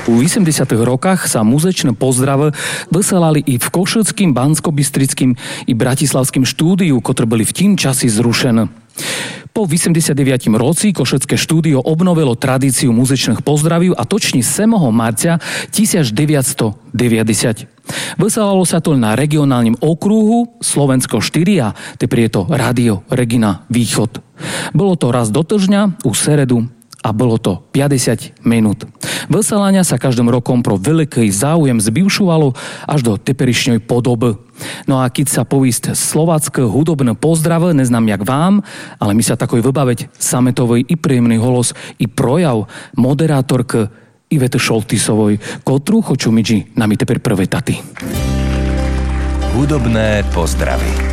V 80. rokach sa muzečné pozdravy vysielali i v košickým, banskobystrickým i bratislavským štúdiu, ktoré boli v tým časi zrušené. Po 89. roci Košecké štúdio obnovilo tradíciu muzečných pozdravív a točne 7. marca 1990. Vysielalo sa to na regionálnym okruhu Slovensko 4 a teprve je to Rádio Regina Východ. Bolo to raz do týždňa, u seredu, a bolo to 50 minút. Vysielania sa každým rokom pro veľký záujem zvyšovalo až do teperišnej podoby. No a keď sa povísť slovácké hudobné pozdrav, neznám jak vám, ale my sa takoj vybaveť sametový i príjemný holos i projav moderátorky Ivety Šoltisovoj, ktorú chcú myči nami teper prvetati. Hudobné pozdravy.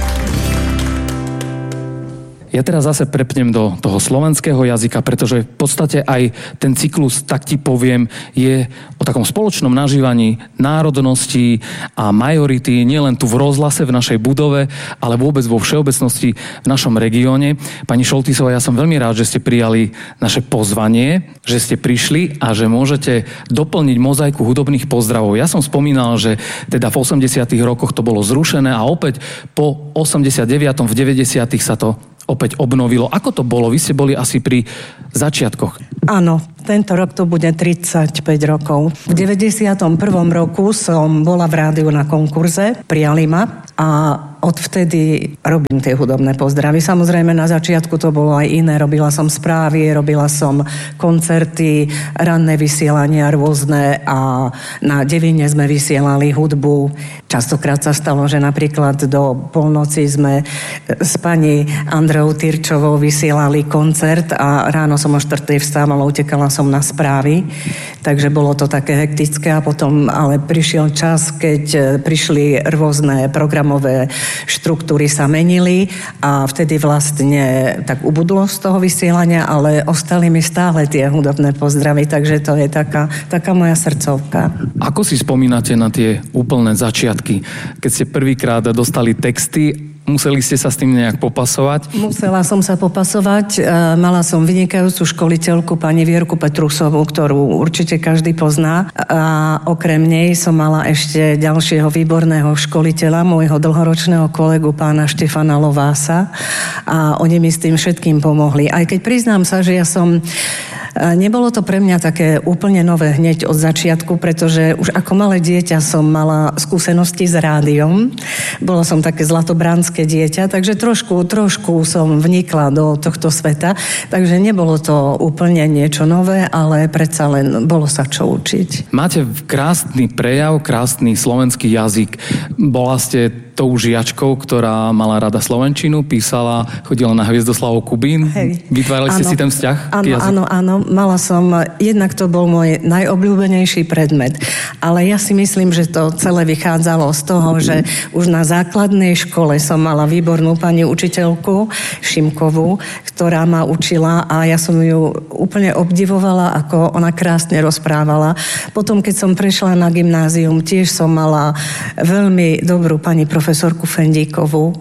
Ja teraz zase prepnem do toho slovenského jazyka, pretože v podstate aj ten cyklus, tak ti poviem, je o takom spoločnom nažívaní národností a majority, nielen tu v rozhlase v našej budove, ale vôbec vo všeobecnosti v našom regióne. Pani Šoltisová, ja som veľmi rád, že ste prijali naše pozvanie, že ste prišli a že môžete doplniť mozaiku hudobných pozdravov. Ja som spomínal, že teda v 80. rokoch to bolo zrušené a opäť po 89. v 90. sa to opäť obnovilo. Ako to bolo? Vy ste boli asi pri začiatkoch. Áno, tento rok to bude 35 rokov. V 91. roku som bola v rádiu na konkurze, prijali ma a odvtedy robím tie hudobné pozdravy. Samozrejme, na začiatku to bolo aj iné. Robila som správy, robila som koncerty, ranné vysielania rôzne a na Devine sme vysielali hudbu. Častokrát sa stalo, že napríklad do polnoci sme s pani Andreou Tyrčovou vysielali koncert a ráno som o 4:00 vstávala, utekala som na správy. Takže bolo to také hektické a potom ale prišiel čas, keď prišli rôzne programové štruktúry sa menili a vtedy vlastne tak ubudlo z toho vysielania, ale ostali mi stále tie hudobné pozdravy, takže to je taká moja srdcovka. Ako si spomínate na tie úplné začiatky? Keď ste prvýkrát dostali texty, museli ste sa s tým nejak popasovať? Musela som sa popasovať. Mala som vynikajúcu školiteľku pani Vierku Petrusovú, ktorú určite každý pozná. A okrem nej som mala ešte ďalšieho výborného školiteľa, môjho dlhoročného kolegu pána Štefana Lovása. A oni mi s tým všetkým pomohli. Aj keď priznám sa, že ja som... Nebolo to pre mňa také úplne nové hneď od začiatku, pretože už ako malé dieťa som mala skúsenosti s rádiom. Bolo som také zlatobránske dieťa, takže trošku som vnikla do tohto sveta. Takže nebolo to úplne niečo nové, ale predsa len bolo sa čo učiť. Máte krásny prejav, krásny slovenský jazyk. Bola ste tou žiačkou, ktorá mala rada slovenčinu, písala, chodila na Hviezdoslavu Kubín. Hej. Vytvárali ste si ten vzťah? Áno. Mala som, jednak to bol môj najobľúbenejší predmet. Ale ja si myslím, že to celé vychádzalo z toho, že už na základnej škole som mala výbornú pani učiteľku Šimkovú, ktorá ma učila a ja som ju úplne obdivovala, ako ona krásne rozprávala. Potom, keď som prešla na gymnázium, tiež som mala veľmi dobrú pani profesorku Fendíkovú.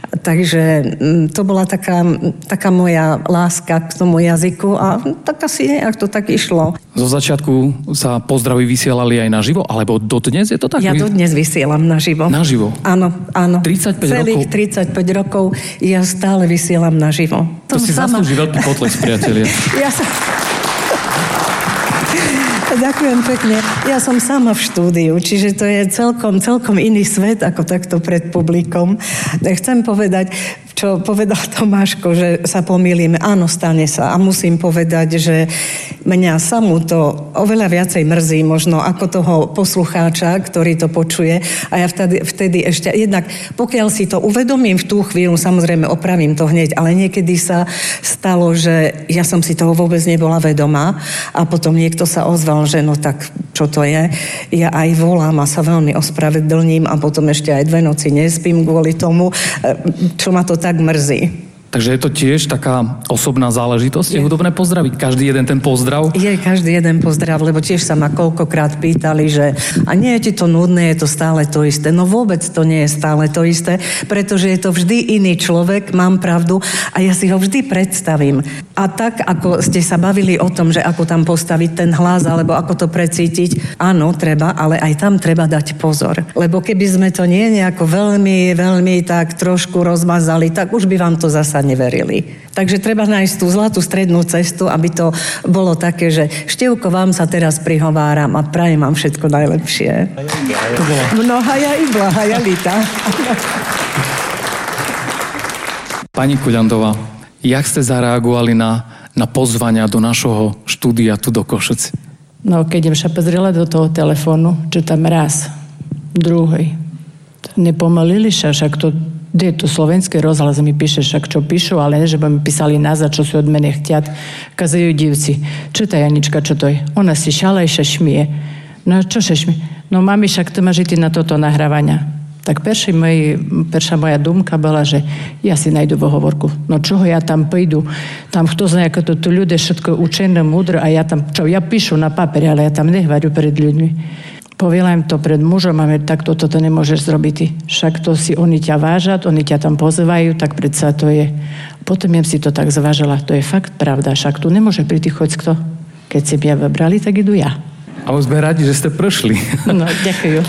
Takže to bola taká moja láska k tomu jazyku a tak asi nejak to tak išlo. Zo začiatku sa pozdravy vysielali aj naživo, alebo dodnes je to tak? Ja dodnes vysielam naživo. Naživo? Áno. 35 Celých rokov? 35 rokov ja stále vysielam naživo. To si zaslúži veľký potlesk, priatelia. Ďakujem pekne. Ja som sama v štúdiu, čiže to je celkom iný svet ako takto pred publikom. Chcem povedať, čo povedal Tomáško, že sa pomýlim. Áno, stane sa. A musím povedať, že mňa samú to oveľa viacej mrzí možno ako toho poslucháča, ktorý to počuje. A ja vtedy ešte, jednak pokiaľ si to uvedomím v tú chvíľu, samozrejme opravím to hneď, ale niekedy sa stalo, že ja som si toho vôbec nebola vedomá a potom niekto sa ozval, že no tak čo to je. Ja aj volám a sa veľmi ospravedlním a potom ešte aj 2 noci nespím kvôli tomu, čo ma to tak mrzí. Takže je to tiež taká osobná záležitosť, hudobné pozdravy? Každý jeden ten pozdrav? Je každý jeden pozdrav, lebo tiež sa ma koľkokrát pýtali, že a nie je ti to nudné, je to stále to isté. No vôbec to nie je stále to isté, pretože je to vždy iný človek, mám pravdu, a ja si ho vždy predstavím. A tak, ako ste sa bavili o tom, že ako tam postaviť ten hlas, alebo ako to precítiť, áno, treba, ale aj tam treba dať pozor. Lebo keby sme to nejako veľmi, veľmi tak trošku rozmazali, tak už by vám to zasa neverili. Takže treba nájsť tú zlatú strednú cestu, aby to bolo také, že Števko, vám sa teraz prihováram a prajem vám všetko najlepšie. Mnohaja i blahaja lita. Pani Kuľandová, jak ste zareagovali na pozvania do našho štúdia tu do Košec? No, keď som sa pozrela do toho telefónu, že tam raz, druhý, nepomolili sa, však to kde je to slovenský rozhlas, mi píše však, čo píšu, ale ne, že by mi písali nazad, čo si od mene chtiat. Kazajú divci. Čo tá Janička, čo to je? Ona si šala i sa šmije. No čo sa šmije? No mami, však to máš ty na toto nahrávania. Tak perša moja dumka bola, že ja si najdu vo hovorku. No čoho ja tam pôjdu? Tam kto zna, ako to tu ľudia všetko učené, múdro, a ja tam, čo ja píšu na papieri, ale ja tam nehvaru pred ľuďmi. Povedala im to pred mužom, a tak toto nemôžeš zrobiť. Však to si oni ťa vážat, oni ťa tam pozývajú, tak predsa to je. Potom si to tak zvážala, to je fakt pravda, však tu nemôže prísť choď kto. Keď si mňa vybrali, tak idú ja. A už sme radi, že ste prešli. No, ďakujem.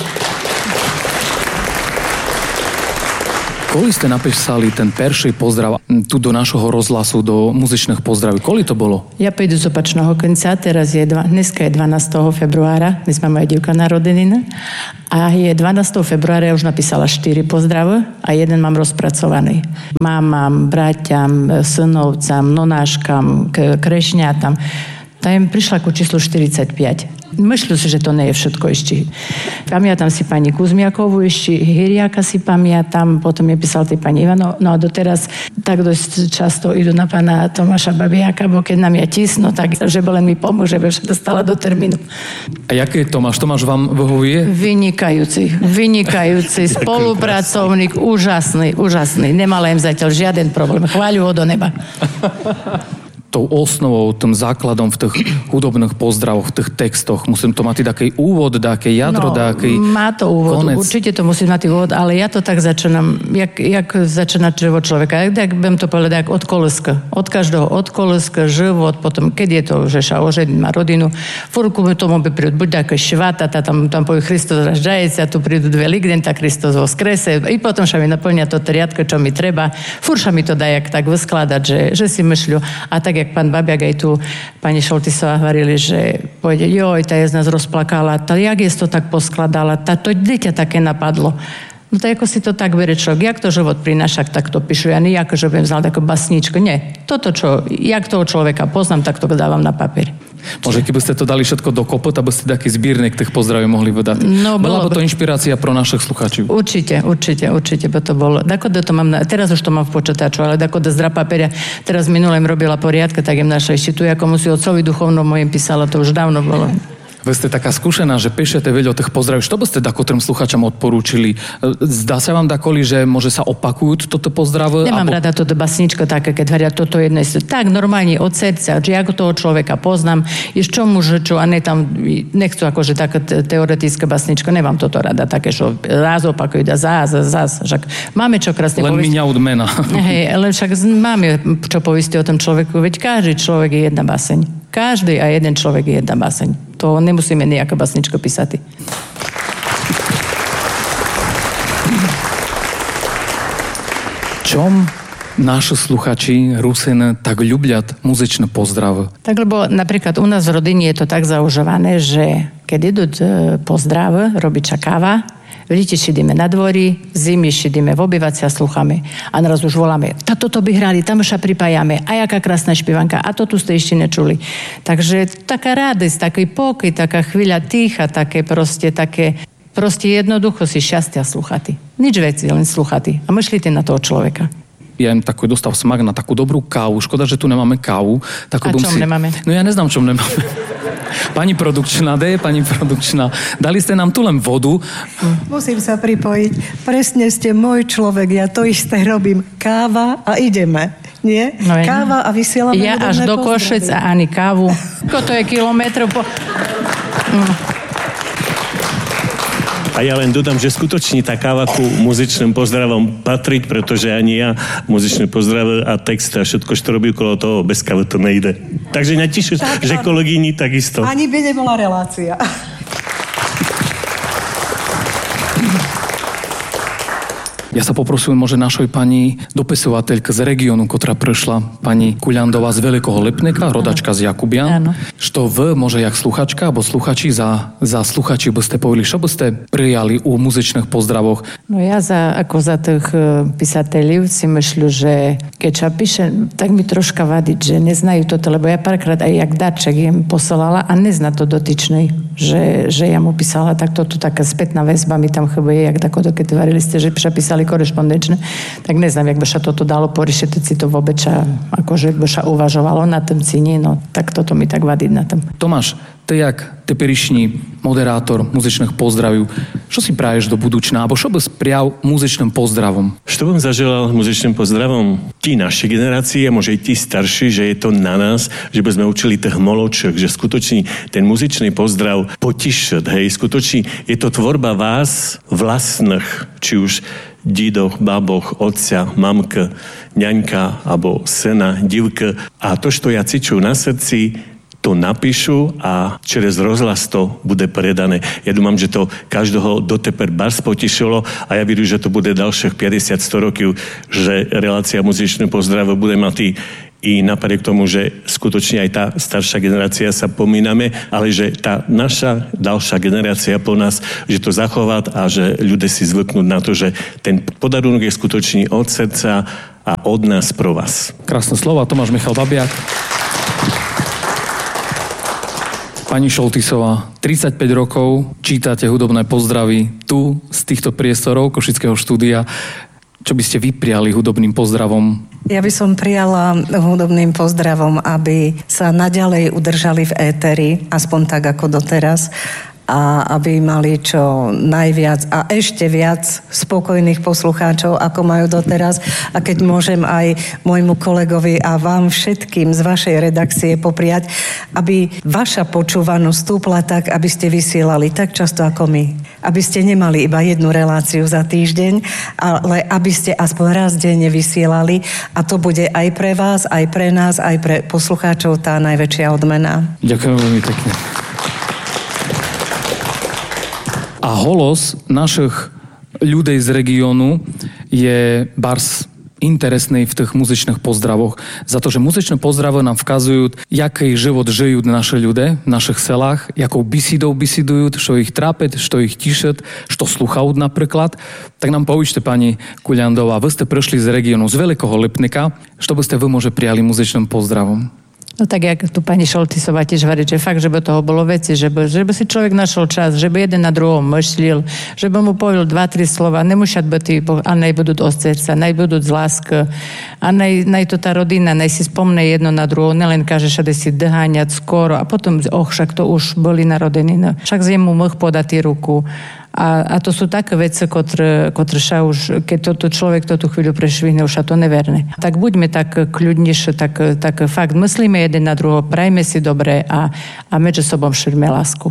Koli ste napísali ten perší pozdrav tu do našho rozhlasu, do muzičných pozdraví? Koli to bolo? Ja pôjdu z opačného konca, dneska je 12. februára, dnes má moja divka narodeniny, a je 12. februára, ja už napísala 4 pozdravy a jeden mám rozpracovaný. Mamám, braťam, synovcam, nonáškam, krešňatam. Tam prišla ku číslu 45. Myslím si, že to nie je všetko ešte. Pamätám si pani Kuzmiakovú ešte, Hyriaka si pamätám, potom je písal tej pani Ivano. No a doteraz tak dosť často idú na pána Tomáša Babiaka, bo keď nám ja tisno, tak že len mi pomôže, že sa dostala do termínu. A jaký je Tomáš? Tomáš vám vyhovuje? Vynikajúci spolupracovník, úžasný. Nemala im zatiaľ žiaden problém. Chváľu ho do neba. Tou osnovou, tým základom v tých hudobných pozdravoch, v tých textoch. Musím to mať taký úvod, taký jadro, taký má to úvod, konec. Určite to musí mať úvod, ale ja to tak začínam, jak začína život človeka. Jak budem to povedať, od koleska. Od každého od koleska, život, potom, keď je to, že sa oženiť, má rodinu, furku tomu by prídu, buď také švata, tam povie Kristus raždajec, a tu prídu dve ligdenta, Kristus voskrese, i potom sa mi naplňa to riadko, čo mi treba. Fur sa mi to dá jak tak vyskladať, že si myšľu. A tak, jak pán Babiak aj tu pani Šoltisová hovorili, že pôjde, tá je z nás rozplakala, jak je to tak poskladala, to dieťa také napadlo. No to ako si to tak berie človek, jak to život prináša, tak to píšu. Ja nie ako, že budem vzal takú basničku, nie. Toto, jak toho človeka poznám, tak to dávam na papier. Možno keby ste to dali všetko do kopot, aby ste taký zbírnik tých pozdraví mohli vydať. No, bola by to inšpirácia pro našich slucháčov. Určite by to bolo. To mám, teraz už to mám v počítaču, ale z zdra papiera. Teraz minulém robila poriadka, tak im našla ešte tu, ako musí otcovi duchovnom mojim písala, to už dávno bolo. Vy ste taká skúsená, že píšete veľa o tých pozdraví. Čo by ste dakotrým slucháčom odporúčili? Zdá sa vám dakoli, že môže sa opakujú toto pozdravy? Nemám rada toto basničko také, keď hovoria toto jedno. Tak normálne od srdca, že ako toho človeka poznám, iš čo môže, čo, a ne tam, nechcú akože také teoretické basničko, nemám toto rada, také, čo raz opakujú, a zás, však máme čo krásne len miňa od mena. Hej, ale však máme čo povisti o tom človeku, veď každý človek je jedna baseň. Každý a jeden človek je jedna baseň. To nemusíme nejaká basničko písať. Čom naši sluchači Rusín tak ľubľat muzičné pozdravy? Tak, lebo napríklad u nás v rodine je to tak zaužívané, že keď idú pozdravy, robiť káva, vidíte, šidíme na dvori, zimy šidíme v obývaci a slúchame. A naraz už voláme, toto by hrali, tam sa pripájame, a jaká krásna špivanka, a to tu ste ešte nečuli. Takže taká radosť, taký pokoj, taká chvíľa ticha, také jednoducho si šťastia slúchati. Nič veci, len slúchati. A myslíte na toho človeka. Ja im taký dostal smak na takú dobrú kávu. Škoda, že tu nemáme kávu. A čom nemáme? No ja neznám, čom nemáme. Pani produkčná, dali ste nám tu len vodu. Musím sa pripojiť. Presne ste môj človek, ja to isté robím. Káva a ideme. Nie? No, Káva a vysielame ja hudobné až do pozdravy. Košec a ani kávu. To je kilometrov po... A ja len dodám, že skutočne tá káva ku muzičným pozdravom patriť, pretože ani ja muzičný pozdrav a text a všetko, čo robí okolo toho, bez kávy to nejde. Takže netíšu, že kolegyni takisto. Ani by nebola relácia. Ja sa poprosím možno našej pani dopesovateľke z regiónu, ktorá prešla, pani Kuľandová z Veľkého Lipneka, rodačka z Jakubian. Áno. Što vy, môže jak sluchačka, alebo sluchači za sluchači by ste povedali, čo by ste prijali u muzičných pozdravoch? No ja ako za tých písateľov si myslím, že keď čo píše, tak mi troška vadiť, že neznajú toto, lebo ja párkrát aj jak darček im poslala a nezná to dotyčnej, že ja mu písala, tak toto taká spätná väzba mi tam chybuje, jak tako, keď varili ste, že písali korešpondenčne, tak neznám, jak by sa toto dalo poriešiť, si to vôbec akože by sa uvažovalo na tom cíni, no tak toto mi tak vadí na tom. Tomáš, ty jak teperišní moderátor muzičných pozdraví, čo si praješ do budúčna, alebo čo by sprial muzičným pozdravom? Što bym zaželal muzičným pozdravom? Tí naše generácie, možno i tí starší, že je to na nás, že by sme učili tých moloček, že skutočne ten muzičný pozdrav potišet, hej, skutočne je to tvorba vás vlastných, či už dídoch, baboch, otca, mamka, ňaňka, alebo syna, divka. A to, čo ja cíču na srdci, to napíšu a čez rozhlas to bude predané. Ja dúfam, že to každého doteper bars potešilo a ja vidím, že to bude ďalších 50-100 rokov, že relácia muzičného pozdravu bude mať i napriek tomu, že skutočne aj tá staršia generácia sa pomíname, ale že tá naša ďalšia generácia po nás, že to zachovať a že ľudia si zvyknúť na to, že ten podarunok je skutočný od srdca a od nás pro vás. Krásne slova, Tomáš Michal Babiak. Pani Šoltisová, 35 rokov, čítate hudobné pozdravy tu z týchto priestorov Košického štúdia. Čo by ste vypriali hudobným pozdravom? Ja by som prijala hudobným pozdravom, aby sa naďalej udržali v éteri, aspoň tak ako doteraz, a aby mali čo najviac a ešte viac spokojných poslucháčov, ako majú doteraz. A keď môžem aj môjmu kolegovi a vám všetkým z vašej redakcie popriať, aby vaša počúvanosť stúpla tak, aby ste vysielali tak často ako my. Aby ste nemali iba jednu reláciu za týždeň, ale aby ste aspoň raz denne vysielali a to bude aj pre vás, aj pre nás, aj pre poslucháčov tá najväčšia odmena. Ďakujem veľmi pekne. A holos našich ľudí z regiónu je bars interesný v tých muzičných pozdravoch. Za to, že muzičné pozdravy nám vkazujú, jaký život žijú naši ľudia v našich selách, jakou bisidou bisidujú, čo ich trápe, čo ich tišet, čo sluchajú napríklad. Tak nám povíčte, pani Kuľandová, vy ste prišli z regiónu z Veľkého Lipnika, čo by ste vy môže prijali muzičným pozdravom? No tak, jak tu pani Šoltisová tiež hovorí, že fakt, že by toho bolo veci, že by si človek našol čas, že by jeden na druhom myšlil, že by mu povedal 2-3 slova, nemušať by ty, a nej budú od srdca, nej budú z lásky, a nej to tá rodina, nej si spomne jedno na druhom, nelen kaže, že si dháňať skoro, a potom, však to už boli narodeniny, však z jemu moh podať ruku. A to sú také veci, ktoré sa už, keď to človek tú chvíľu prešvihne, už sa to neverne. Tak buďme tak kľudnejšie, tak fakt myslíme jeden na druhého, prajme si dobre a medzi sobom šírme lásku.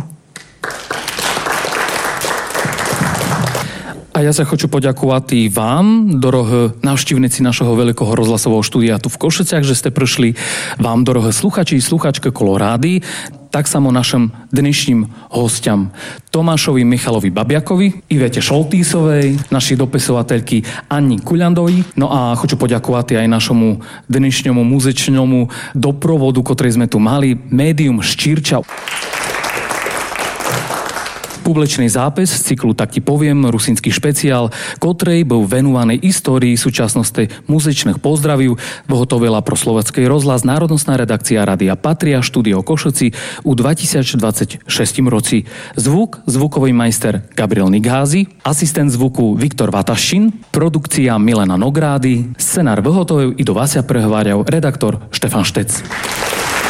A ja sa chcem poďakovať i vám, dorohé návštevníci našeho veľkého rozhlasového štúdia tu v Košiciach, že ste prišli, vám, dorohé sluchači, sluchačke kolo rády, tak samo našim dnešným hostiam Tomášovi Michalovi Babiakovi, Ivete Šoltísovej, našej dopisovateľky Anni Kuľandovej. No a chcem poďakovať aj našemu dnešnému muzičnému doprovodu, ktorý sme tu mali, Médium Štírča. Publičný zápis z cyklu Tak ti poviem, rusínsky špeciál, ktorý bol venovaný histórii súčasnosti muzičných pozdravív, vyhotovila pro Slovenský rozhlas národnostná redakcia Rádia Patria, štúdio Košici u 2026 roci. Zvukový majster Gabriel Nigházy, asistent zvuku Viktor Vatašin, produkcia Milena Nogrády, scenár vyhotovil i do vás ja prehováral redaktor Štefan Štec.